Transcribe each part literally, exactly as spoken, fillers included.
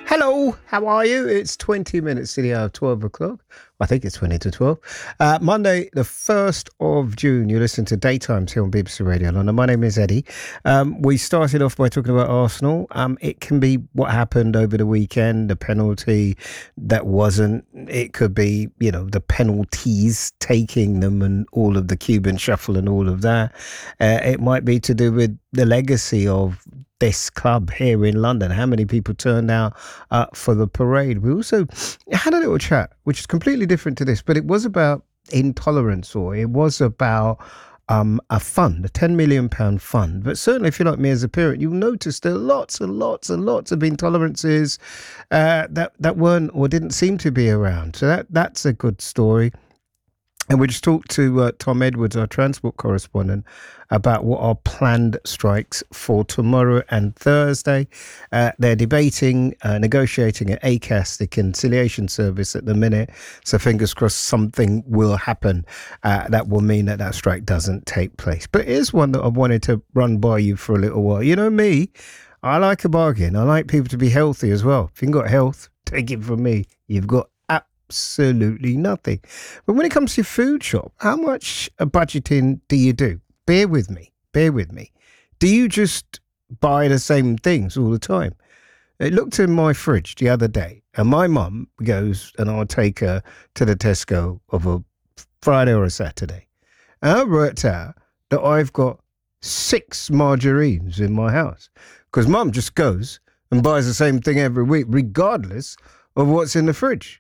Hello, how are you? It's twenty minutes to the hour of twelve o'clock. I think it's twenty to twelve. Uh, Monday, the first of June. You listen to Daytimes here on B B C Radio London. My name is Eddie. Um, we started off by talking about Arsenal. Um, it can be what happened over the weekend, the penalty that wasn't. It could be, you know, the penalties taking them and all of the Cuban shuffle and all of that. Uh, it might be to do with the legacy of this club here in London. How many people turned out uh, for the parade? We also had a little chat, which is completely different to this, but it was about intolerance, or it was about um, a fund, a ten million pound fund. But certainly, if you're like me as a parent, you'll notice there are lots and lots and lots of intolerances uh, that, that weren't or didn't seem to be around. So that that's a good story. And we just talked to uh, Tom Edwards, our transport correspondent, about what are planned strikes for tomorrow and Thursday. Uh, they're debating, uh, negotiating at A C A S, the conciliation service, at the minute. So fingers crossed something will happen uh, that will mean that that strike doesn't take place. But here's one that I wanted to run by you for a little while. You know me, I like a bargain. I like people to be healthy as well. If you've got health, take it from me. You've got absolutely nothing. But when it comes to your food shop, how much budgeting do you do? Bear with me. Bear with me. Do you just buy the same things all the time? I looked in my fridge the other day, and my mum goes, and I'll take her to the Tesco of a Friday or a Saturday. And I worked out that I've got six margarines in my house because mum just goes and buys the same thing every week, regardless of what's in the fridge.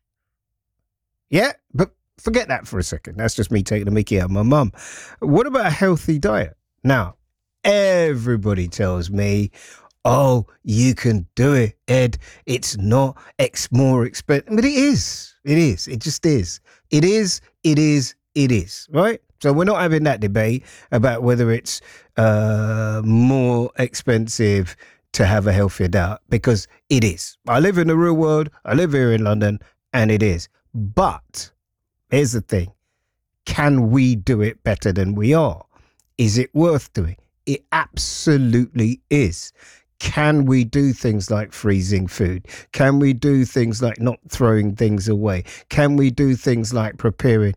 Yeah, but forget that for a second. That's just me taking the mickey out of my mum. What about a healthy diet? Now, everybody tells me, oh, you can do it, Ed. It's not ex- more expensive. But it is. It is. It just is. It is. It is. It is. Right? So we're not having that debate about whether it's uh, more expensive to have a healthier diet, because it is. I live in the real world. I live here in London, and it is. But here's the thing. Can we do it better than we are? Is it worth doing? It absolutely is. Can we do things like freezing food? Can we do things like not throwing things away? Can we do things like preparing?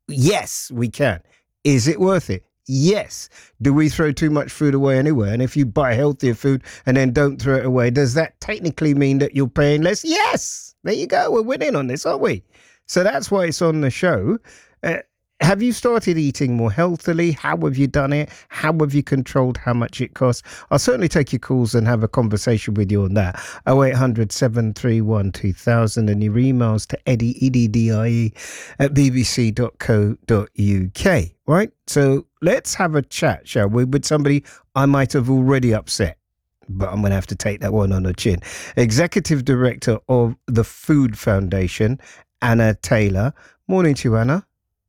Yes, we can. Is it worth it? Yes. Do we throw too much food away anyway? And if you buy healthier food and then don't throw it away, does that technically mean that you're paying less? Yes. There you go. We're winning on this, aren't we? So that's why it's on the show. Uh, have you started eating more healthily? How have you done it? How have you controlled how much it costs? I'll certainly take your calls and have a conversation with you on that. oh eight hundred, seven three one, two thousand and your emails to Eddie, E D D I E, at b b c dot co dot u k. Right? So let's have a chat, shall we, with somebody I might have already upset, but I'm going to have to take that one on the chin. Executive Director of the Food Foundation, Anna Taylor. Morning to you, Anna.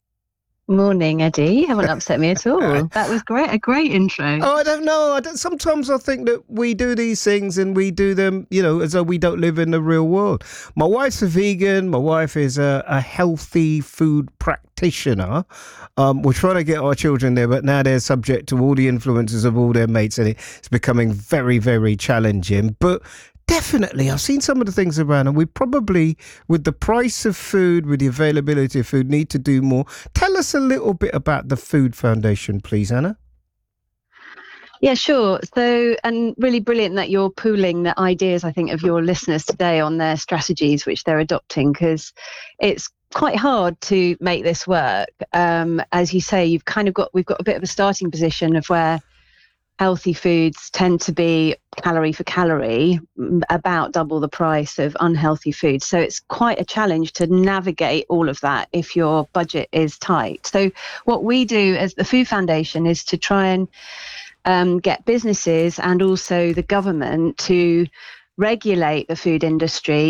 Morning, Eddie. You haven't upset me at all. That was great. A great intro. Oh, I don't know. I don't, sometimes I think that we do these things and we do them, you know, as though we don't live in the real world. My wife's a vegan. My wife is a, a healthy food practitioner. Um, we're trying to get our children there, but now they're subject to all the influences of all their mates, and it's becoming very, very challenging. But definitely, I've seen some of the things around, and we probably, with the price of food, with the availability of food, need to do more. Tell us a little bit about the Food Foundation, please, Anna. Yeah, sure. So, and really brilliant that you're pooling the ideas, I think, of your listeners today on their strategies, which they're adopting, because it's quite hard to make this work. Um, as you say, you've kind of got, we've got a bit of a starting position of where healthy foods tend to be calorie for calorie, about double the price of unhealthy foods. So it's quite a challenge to navigate all of that if your budget is tight. So what we do as the Food Foundation is to try and um, get businesses and also the government to regulate the food industry